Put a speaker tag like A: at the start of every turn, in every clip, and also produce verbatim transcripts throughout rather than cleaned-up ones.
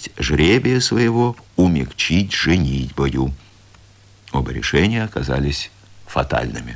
A: честь жребия своего умягчить женитьбою. Оба решения оказались фатальными.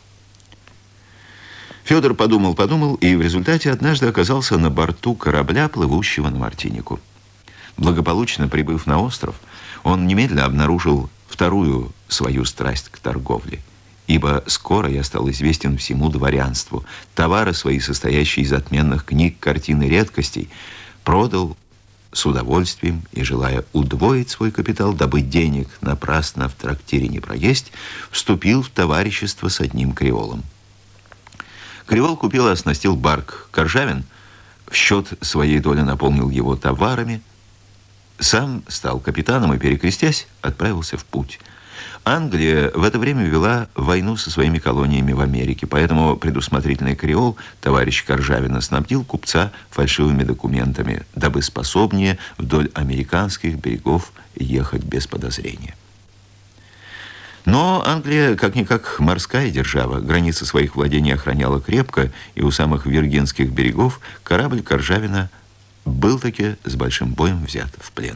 A: Федор подумал-подумал и в результате однажды оказался на борту корабля, плывущего на Мартинику. Благополучно прибыв на остров, он немедленно обнаружил вторую свою страсть к торговле, ибо скоро я стал известен всему дворянству. Товары свои, состоящие из отменных книг, картин и редкостей, продал с удовольствием и, желая удвоить свой капитал, дабы денег напрасно в трактире не проесть, вступил в товарищество с одним креолом. Креол купил и оснастил барк Коржавин, в счет своей доли наполнил его товарами, сам стал капитаном и, перекрестясь, отправился в путь. Англия в это время вела войну со своими колониями в Америке, поэтому предусмотрительный креол, товарищ Коржавина, снабдил купца фальшивыми документами, дабы способнее вдоль американских берегов ехать без подозрения. Но Англия, как-никак морская держава, границы своих владений охраняла крепко, и у самых Виргинских берегов корабль Коржавина был-таки с большим боем взят в плен.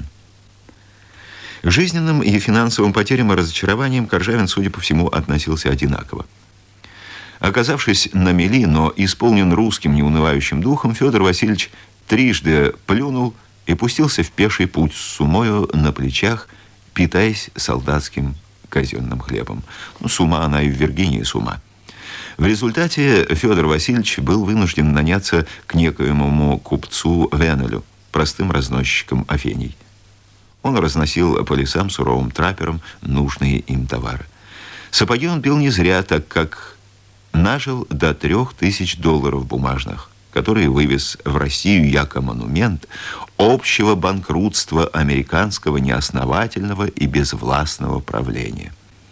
A: К жизненным и финансовым потерям и разочарованиям Коржавин, судя по всему, относился одинаково. Оказавшись на мели, но исполнен русским неунывающим духом, Федор Васильевич трижды плюнул и пустился в пеший путь с сумою на плечах, питаясь солдатским казенным хлебом. Ну, сума она и в Виргинии сума. В результате Федор Васильевич был вынужден наняться к некоему купцу Венелю, простым разносчиком афений. Он разносил по лесам суровым трапперам нужные им товары. Сапоги он бил не зря, так как нажил до трех тысяч долларов бумажных, которые вывез в Россию яко монумент общего банкротства американского неосновательного и безвластного правления.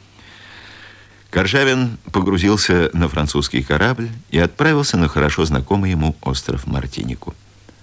A: Коржавин погрузился на французский корабль и отправился на хорошо знакомый ему остров Мартинику.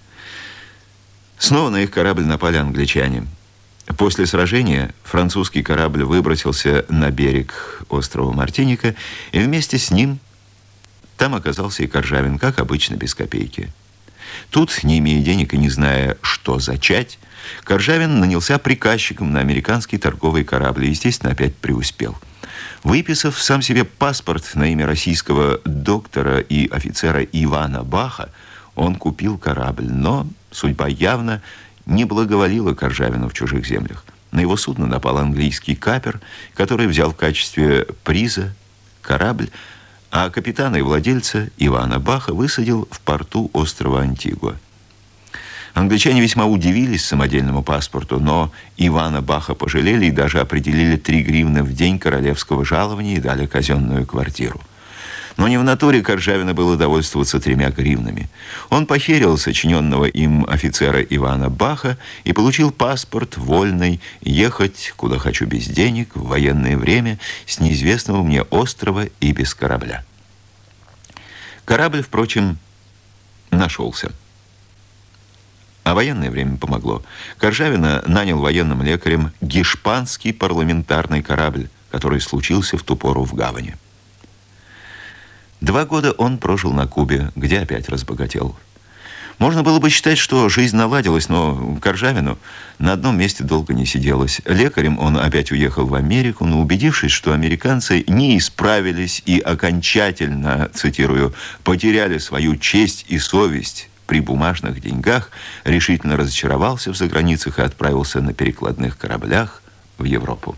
A: Снова на их корабль напали англичане. После сражения французский корабль выбросился на берег острова Мартиника, и вместе с ним там оказался и Коржавин, как обычно, без копейки. Тут, не имея денег и не зная, что зачать, Коржавин нанялся приказчиком на американский торговый корабль и, естественно, опять преуспел. Выписав сам себе паспорт на имя российского доктора и офицера Ивана Баха, он купил корабль, но судьба явно не благоволила Коржавину в чужих землях. На его судно напал английский капер, который взял в качестве приза корабль, а капитана и владельца Ивана Баха высадил в порту острова Антигуа. Англичане весьма удивились самодельному паспорту, но Ивана Баха пожалели и даже определили три гривны в день королевского жалования и дали казенную квартиру. Но не в натуре Коржавина было довольствоваться тремя гривнами. Он похерил сочиненного им офицера Ивана Баха и получил паспорт вольный ехать, куда хочу, без денег, в военное время, с неизвестного мне острова и без корабля. Корабль, впрочем, нашелся. А военное время помогло. Коржавина нанял военным лекарем гешпанский парламентарный корабль, который случился в ту пору в гавани. Два года он прожил на Кубе, где опять разбогател. Можно было бы считать, что жизнь наладилась, но Коржавину на одном месте долго не сиделось. Лекарем он опять уехал в Америку, но убедившись, что американцы не исправились и окончательно, цитирую, потеряли свою честь и совесть при бумажных деньгах, решительно разочаровался в заграницах и отправился на перекладных кораблях в Европу.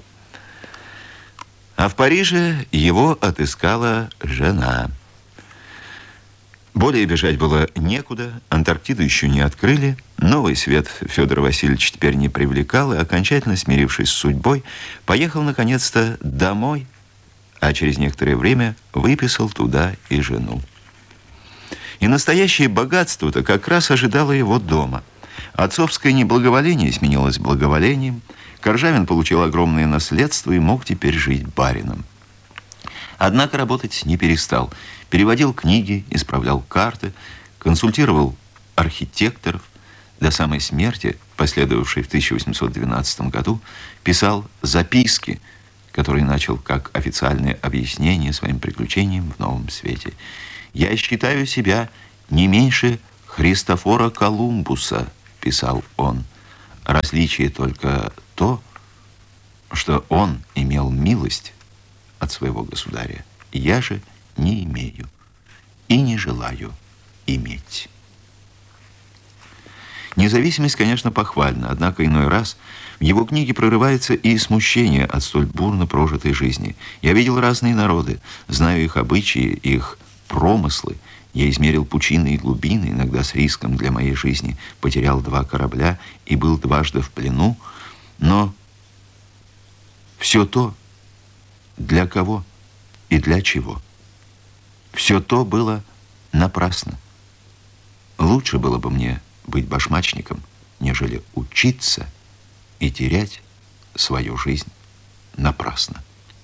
A: А в Париже его отыскала жена. Более бежать было некуда, Антарктиду еще не открыли, новый свет Федор Васильевич теперь не привлекал, и, окончательно смирившись с судьбой, поехал наконец-то домой, а через некоторое время выписал туда и жену. И настоящее богатство-то как раз ожидало его дома. Отцовское неблаговоление сменилось благоволением. Коржавин получил огромное наследство и мог теперь жить барином. Однако работать не перестал. Переводил книги, исправлял карты, консультировал архитекторов. До самой смерти, последовавшей в тысяча восемьсот двенадцатом году, писал записки, которые начал как официальное объяснение своим приключениям в новом свете. «Я считаю себя не меньше Христофора Колумбуса», писал он, Различие только то, что он имел милость от своего государя. Я же не имею и не желаю иметь. Независимость, конечно, похвальна, однако иной раз в его книге прорывается и смущение от столь бурно прожитой жизни. Я видел разные народы, знаю их обычаи, их промыслы. Я измерил пучины и глубины, иногда с риском для моей жизни, потерял два корабля и был дважды в плену, но все то для кого и для чего? Все то было напрасно. Лучше было бы мне быть башмачником, нежели учиться и терять свою жизнь напрасно.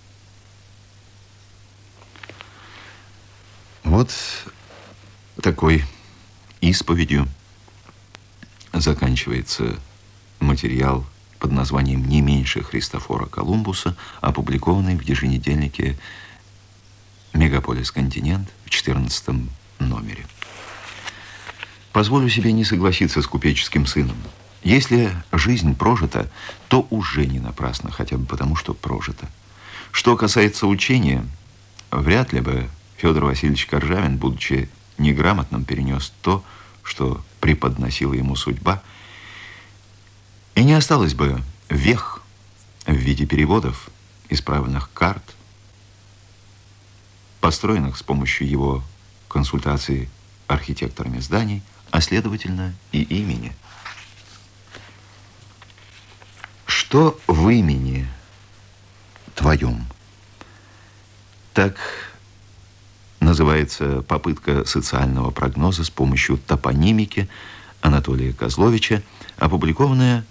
A: Вот такой исповедью заканчивается материал под названием «Не меньше Христофора Колумбуса», опубликованный в еженедельнике «Мегаполис Континент» в четырнадцатом номере. Позволю себе не согласиться с купеческим сыном. Если жизнь прожита, то уже не напрасно, хотя бы потому, что прожита. Что касается учения, вряд ли бы Федор Васильевич Коржавин, будучи неграмотным, перенес то, что преподносила ему судьба, и не осталось бы вех в виде переводов, исправленных карт, построенных с помощью его консультаций архитекторами зданий, а следовательно и имени. Что в имени твоем? Так называется попытка социального прогноза с помощью топонимики Анатолия Козловича, опубликованная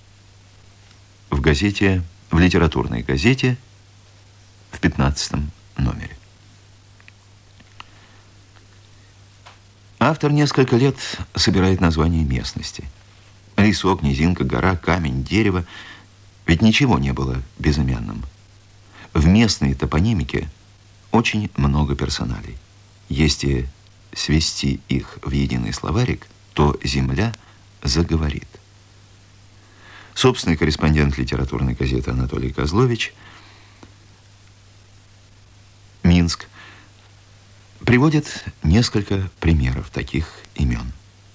A: в газете, в литературной газете в пятнадцатом номере. Автор несколько лет собирает названия местности. Лесок, низинка, гора, камень, дерево. Ведь ничего не было безымянным. В местной топонимике очень много персоналей. Если свести их в единый словарик, то земля заговорит. Собственный корреспондент литературной газеты Анатолий Козлович, Минск, приводит несколько примеров таких имен.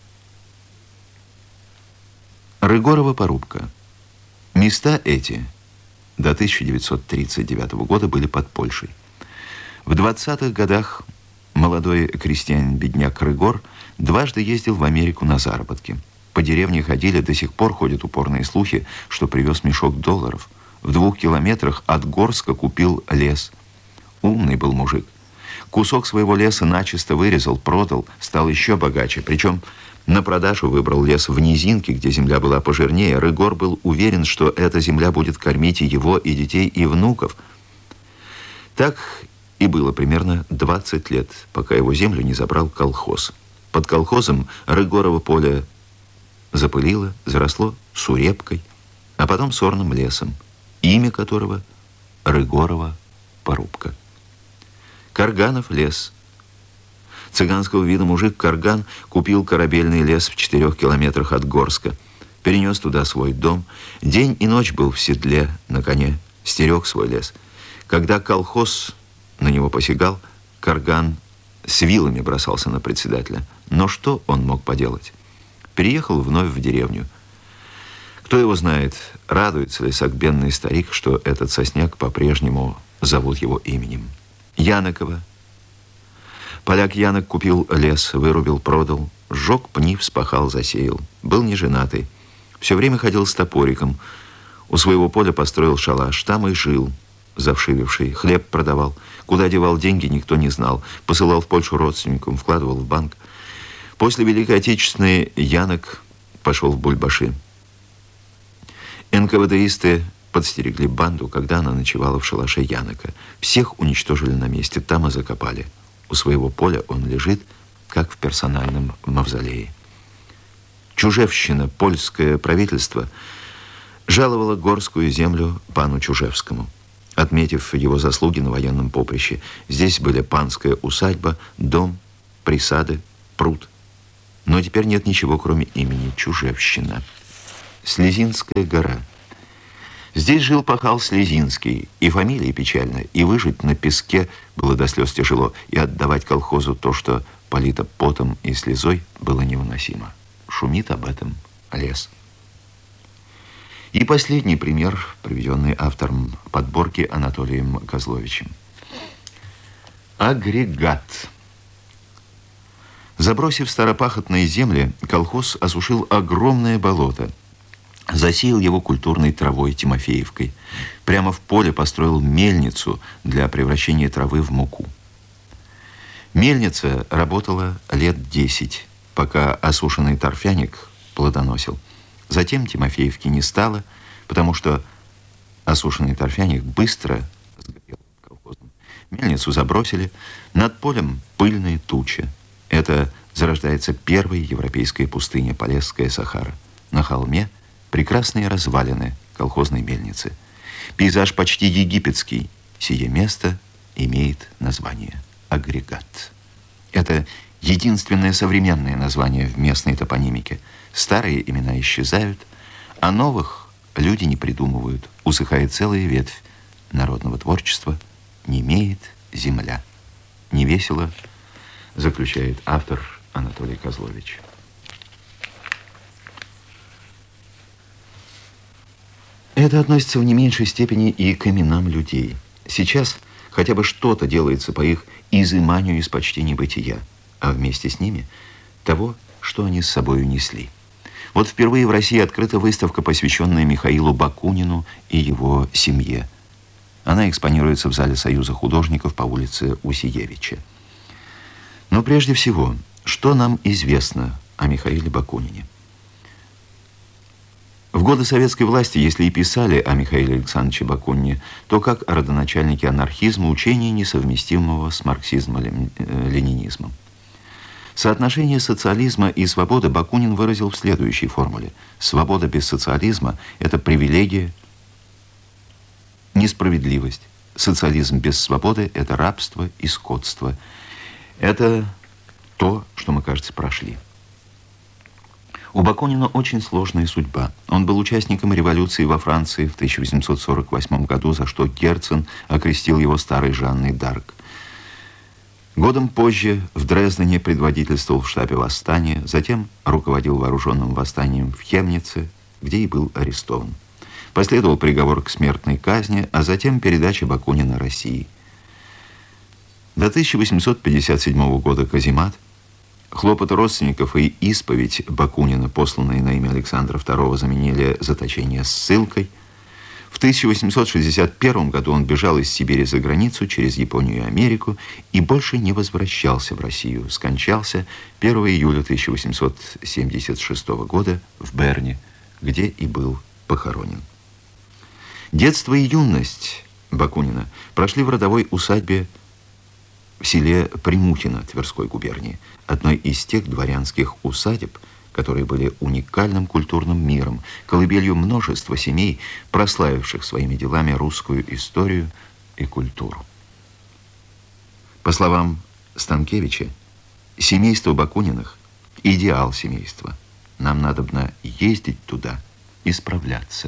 A: Рыгорова порубка. Места эти до тысяча девятьсот тридцать девятого года были под Польшей. В двадцатых годах молодой крестьянин-бедняк Рыгор дважды ездил в Америку на заработки. По деревне ходили, до сих пор ходят упорные слухи, что привез мешок долларов. В двух километрах от Горска купил лес. Умный был мужик. Кусок своего леса начисто вырезал, продал, стал еще богаче. Причем на продажу выбрал лес в низинке, где земля была пожирнее. Рыгор был уверен, что эта земля будет кормить и его, и детей, и внуков. Так и было примерно двадцать лет, пока его землю не забрал колхоз. Под колхозом Рыгорово поле запылило, заросло сурепкой, а потом сорным лесом, имя которого Рыгорова порубка. Карганов лес. Цыганского вида мужик Карган купил корабельный лес в четырех километрах от Горска, перенес туда свой дом, день и ночь был в седле на коне, стерег свой лес. Когда колхоз на него посягал, Карган с вилами бросался на председателя. Но что он мог поделать? Переехал вновь в деревню. Кто его знает, радуется ли согбенный старик, что этот сосняк по-прежнему зовут его именем. Янокова. Поляк Янок купил лес, вырубил, продал, сжег пни, вспахал, засеял. Был неженатый. Все время ходил с топориком. У своего поля построил шалаш. Там и жил, завшививший. Хлеб продавал. Куда девал деньги, никто не знал. Посылал в Польшу родственникам, вкладывал в банк. После Великой Отечественной Янок пошел в бульбаши. эн ка вэ дэисты подстерегли банду, когда она ночевала в шалаше Янока. Всех уничтожили на месте, там и закопали. У своего поля он лежит, как в персональном мавзолее. Чужевщина, польское правительство, жаловало горскую землю пану Чужевскому, отметив его заслуги на военном поприще. Здесь были панская усадьба, дом, присады, пруд. Но теперь нет ничего, кроме имени Чужевщина. Слезинская гора. Здесь жил-пахал Слезинский, и фамилия печальная, и выжить на песке было до слез тяжело, и отдавать колхозу то, что полито потом и слезой, было невыносимо. Шумит об этом лес. И последний пример, приведенный автором подборки Анатолием Козловичем. Агрегат. Забросив старопахотные земли, колхоз осушил огромное болото, засеял его культурной травой Тимофеевкой. Прямо в поле построил мельницу для превращения травы в муку. Мельница работала лет десять, пока осушенный торфяник плодоносил. Затем Тимофеевки не стало, потому что осушенный торфяник быстро сгорел колхозом. Мельницу забросили, над полем пыльная туча. Это зарождается первая европейская пустыня, Полесская Сахара. На холме прекрасные развалины колхозной мельницы. Пейзаж почти египетский. Сие место имеет название Агрегат. Это единственное современное название в местной топонимике. Старые имена исчезают, а новых люди не придумывают. Усыхает целая ветвь народного творчества. Немеет земля. Невесело заключает автор Анатолий Козлович. Это относится в не меньшей степени и к именам людей. Сейчас хотя бы что-то делается по их изыманию из почти небытия, а вместе с ними того, что они с собой несли. Вот впервые в России открыта выставка, посвященная Михаилу Бакунину и его семье. Она экспонируется в зале Союза художников по улице Усиевича. Но прежде всего, что нам известно о Михаиле Бакунине? В годы советской власти, если и писали о Михаиле Александровиче Бакунине, то как о родоначальнике анархизма, учения, несовместимого с марксизмом-ленинизмом. Соотношение социализма и свободы Бакунин выразил в следующей формуле. Свобода без социализма – это привилегия, несправедливость. Социализм без свободы – это рабство и скотство. Это то, что мы, кажется, прошли. У Бакунина очень сложная судьба. Он был участником революции во Франции в тысяча восемьсот сорок восьмом году, за что Герцен окрестил его старой Жанной д'Арк. Годом позже в Дрездене предводительствовал в штабе восстания, затем руководил вооруженным восстанием в Хемнице, где и был арестован. Последовал приговор к смертной казни, а затем передача Бакунина России. До тысяча восемьсот пятьдесят седьмого года каземат, хлопоты родственников и исповедь Бакунина, посланные на имя Александра второго, заменили заточение ссылкой. В тысяча восемьсот шестьдесят первом году он бежал из Сибири за границу через Японию и Америку и больше не возвращался в Россию. Скончался первого июля тысяча восемьсот семьдесят шестого года в Берне, где и был похоронен. Детство и юность Бакунина прошли в родовой усадьбе в селе Примухино Тверской губернии, одной из тех дворянских усадеб, которые были уникальным культурным миром, колыбелью множества семей, прославивших своими делами русскую историю и культуру. По словам Станкевича, семейство Бакуниных – идеал семейства. Нам надобно ездить туда и справляться.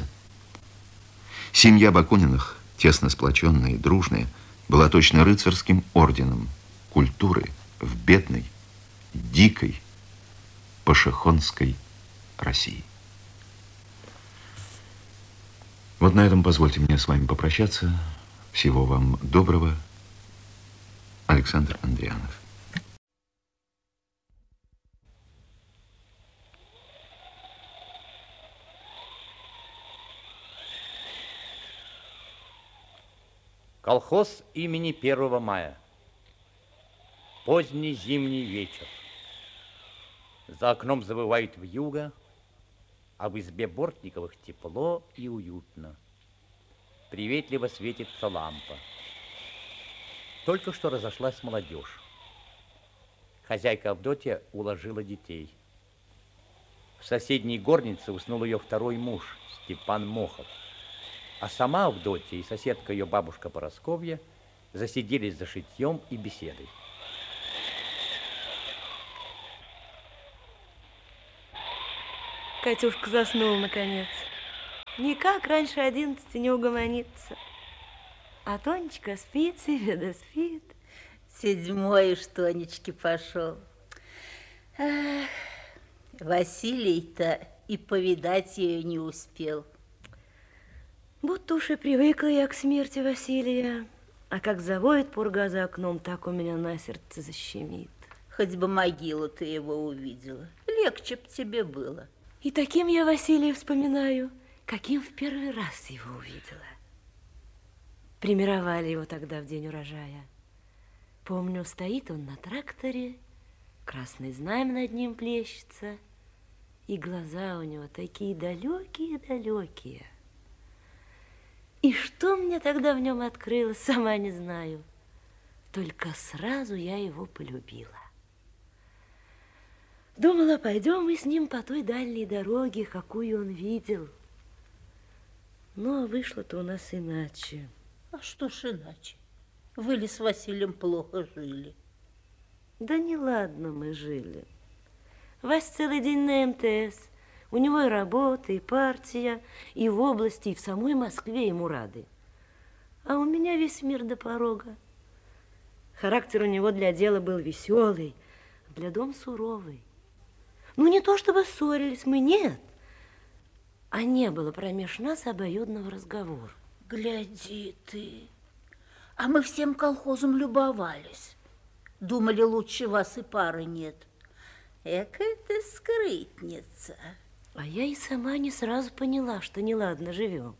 A: Семья Бакуниных, тесно сплоченная и дружная, была точно рыцарским орденом культуры в бедной, дикой, пашихонской России. Вот на этом позвольте мне с вами попрощаться. Всего вам доброго. Александр Андрианов.
B: Колхоз имени первого мая. Поздний зимний вечер. За окном завывает вьюга, а в избе Бортниковых тепло и уютно. Приветливо светится лампа. Только что разошлась молодежь. Хозяйка Авдотья уложила детей. В соседней горнице уснул ее второй муж, Степан Мохов. А сама Авдотья и соседка ее бабушка Поросковья засиделись за шитьем и беседой.
C: Катюшка заснул, наконец. Никак раньше одиннадцати не угомонится. А Тонечка спит себе, да спит.
D: Седьмой уж Тонечке пошел. Ах, Василий-то и повидать ее не успел.
C: Будто уж и привыкла я к смерти Василия. А как завоет пурга за окном, так у меня на сердце защемит.
D: Хоть бы могилу ты его увидела, легче б тебе было.
C: И таким я Василия вспоминаю, каким в первый раз его увидела. Примировали его тогда в день урожая. Помню, стоит он на тракторе, красный знамя над ним плещется, и глаза у него такие далекие-далекие. И что мне тогда в нем открылось, сама не знаю. Только сразу я его полюбила. Думала, пойдем мы с ним по той дальней дороге, какую он видел. Ну, а вышло-то у нас иначе.
D: А что ж иначе? Вы ли с Василием плохо жили?
C: Да неладно мы жили. Вась целый день на эм тэ эс. У него и работа, и партия, и в области, и в самой Москве ему рады. А у меня весь мир до порога. Характер у него для дела был веселый, для дома суровый. Ну, не то чтобы ссорились мы, нет. А не было промеж нас обоюдного разговора.
D: Гляди ты, а мы всем колхозом любовались. Думали, лучше вас и пары нет. Экая ты скрытница.
C: А я и сама не сразу поняла, что неладно живем.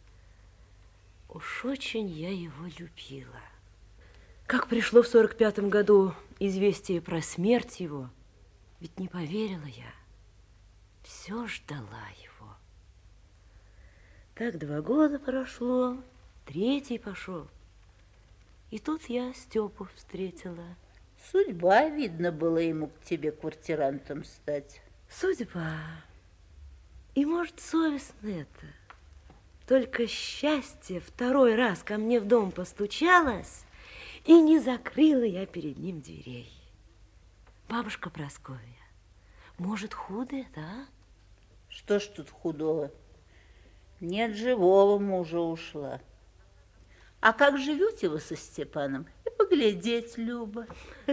C: Уж очень я его любила. Как пришло в сорок пятом году известие про смерть его, ведь не поверила я, все ждала его. Так два года прошло, третий пошел. И тут я Степу встретила.
D: Судьба, видно, было ему к тебе квартирантом стать.
C: Судьба. И, может, совестно это. Только счастье второй раз ко мне в дом постучалось, и не закрыла я перед ним дверей. Бабушка Прасковья, может, худо это, а?
D: Что ж тут худого? Нет, живого мужа ушла. А как живете вы со Степаном? И поглядеть, Люба.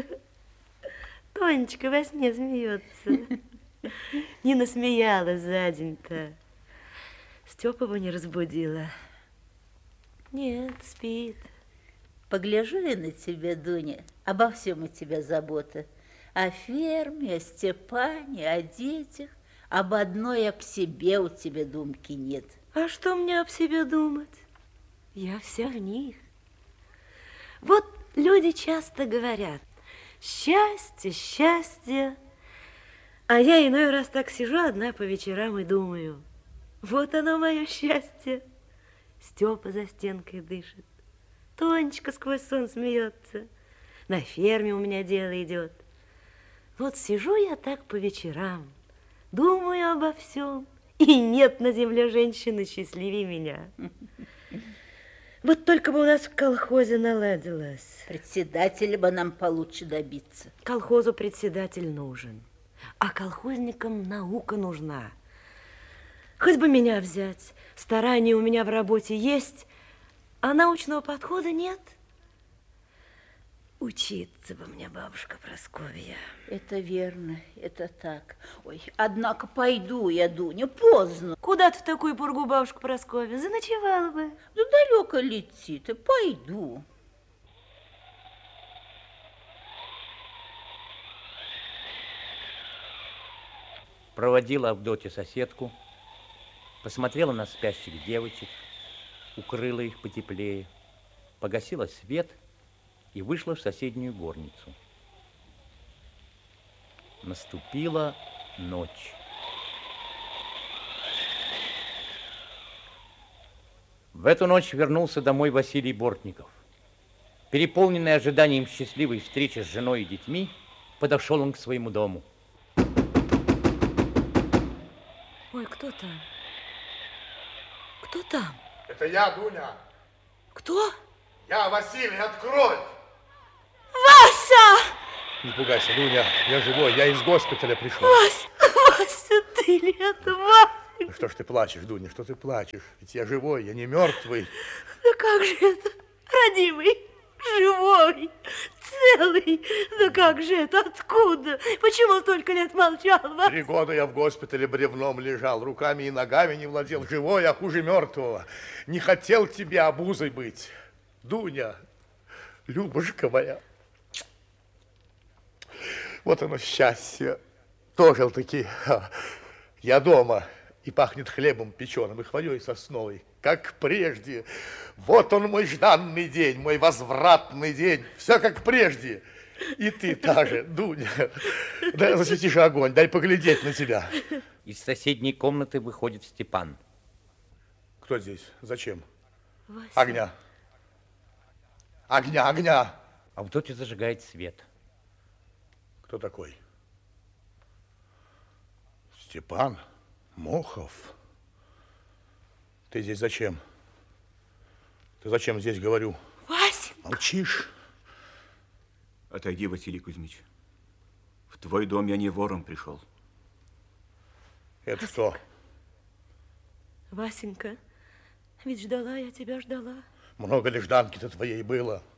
C: Тонечка во сне смеется. Не насмеялась за день-то. Степа его не разбудила. Нет, спит.
D: Погляжу я на тебя, Дуня, обо всем у тебя забота. О ферме, о Степане, о детях. Об одной об себе у тебя думки нет.
C: А что мне об себе думать? Я вся в них. Вот люди часто говорят: счастье, счастье. А я иной раз так сижу одна по вечерам и думаю: вот оно мое счастье. Степа за стенкой дышит, Тонечка сквозь сон смеется, на ферме у меня дело идет. Вот сижу я так по вечерам, думаю обо всем, и нет на земле женщины счастливее меня. Вот только бы у нас в колхозе наладилось.
D: Председателя бы нам получше добиться.
C: Колхозу председатель нужен, а колхозникам наука нужна. Хоть бы меня взять, старания у меня в работе есть, а научного подхода нет. Учиться бы мне, бабушка Прасковья.
D: Это верно, это так. Ой, однако пойду я, Дуня, поздно.
C: Куда ты в такую пургу, бабушка Прасковья? Заночевала бы.
D: Да далеко лети ты, пойду.
B: Проводила Авдотья соседку, посмотрела на спящих девочек, укрыла их потеплее, погасила свет и вышла в соседнюю горницу. Наступила ночь. В эту ночь вернулся домой Василий Бортников. Переполненный ожиданием счастливой встречи с женой и детьми, подошел он к своему дому.
C: Ой, кто там? Кто там?
E: Это я, Дуня.
C: Кто?
E: Я, Василий, открой!
C: Вася!
E: Не пугайся, Дуня, я живой, я из госпиталя пришел.
C: Вась! Вася, ты ли это, Вася?
E: Что ж ты плачешь, Дуня, что ты плачешь? Ведь я живой, я не мертвый.
C: Да как же это, родимый, живой, целый? Да как же это, откуда? Почему столько лет молчал, Вася?
E: Три года я в госпитале бревном лежал, руками и ногами не владел. Живой, а хуже мертвого. Не хотел тебе обузой быть. Дуня, Любушка моя. Вот оно счастье. Дожил-таки. Я дома. И пахнет хлебом печеным, и хвоей сосновой, как прежде. Вот он мой жданный день, мой возвратный день. Все как прежде. И ты та же, Дуня. Дай засветишь огонь, дай поглядеть на тебя.
B: Из соседней комнаты выходит Степан.
E: Кто здесь? Зачем?
C: Вася.
E: Огня. Огня, огня.
B: Авдотья зажигает свет.
E: Кто такой? Степан Мохов. Ты здесь зачем? Ты зачем здесь, говорю?
C: Вася!
E: Молчишь?
F: Отойди, Василий Кузьмич. В твой дом я не вором пришел.
E: Это кто?
C: Васенька, ведь ждала я тебя, ждала.
E: Много ли жданки-то твоей было?